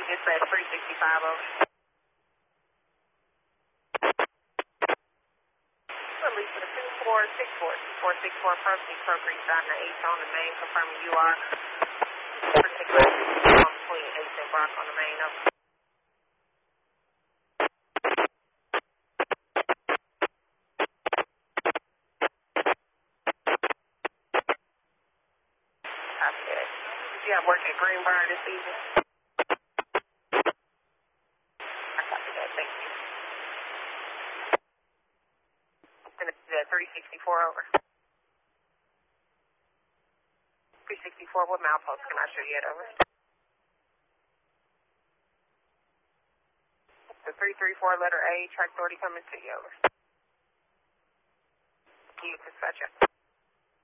Dispatch 365 over. Release to the 2464 approaching Procreate on the 8th on the main, confirming you are particularly on between 8th and Brock on the main. Over. Copy that. Did you have work at Greenbrier this evening? I copy that. Thank you. And it's at 364 over. 364, what milepost can I show you at over? The 334 letter A, track 30 coming to you over. You dispatcher.